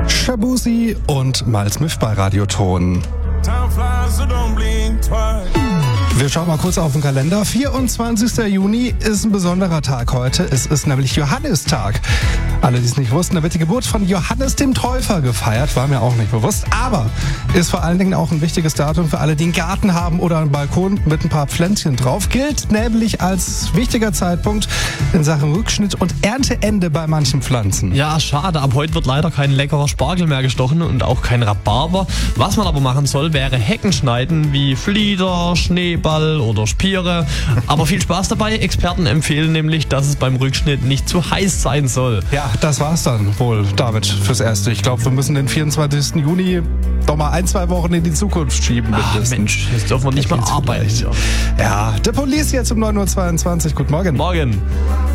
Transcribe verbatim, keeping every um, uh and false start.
Shabuzi und Miles Smith bei Radioton. Wir schauen mal kurz auf den Kalender. vierundzwanzigster Juni ist ein besonderer Tag heute. Es ist nämlich Johannistag. Alle, die es nicht wussten, da wird die Geburt von Johannes dem Täufer gefeiert. War mir auch nicht bewusst. Aber ist vor allen Dingen auch ein wichtiges Datum für alle, die einen Garten haben oder einen Balkon mit ein paar Pflänzchen drauf. Gilt nämlich als wichtiger Zeitpunkt in Sachen Rückschnitt und Ernteende bei manchen Pflanzen. Ja, schade. Ab heute wird leider kein leckerer Spargel mehr gestochen und auch kein Rhabarber. Was man aber machen soll, wäre Hecken schneiden wie Flieder, Schneeball oder Spiere. Aber viel Spaß dabei. Experten empfehlen nämlich, dass es beim Rückschnitt nicht zu heiß sein soll. Ja, das war's dann wohl damit fürs Erste. Ich glaube, wir müssen den vierundzwanzigsten Juni doch mal ein, zwei Wochen in die Zukunft schieben. Ach Mensch, jetzt dürfen wir nicht mal arbeiten. Ja, The Police jetzt um neun Uhr zweiundzwanzig. Guten Morgen. Morgen.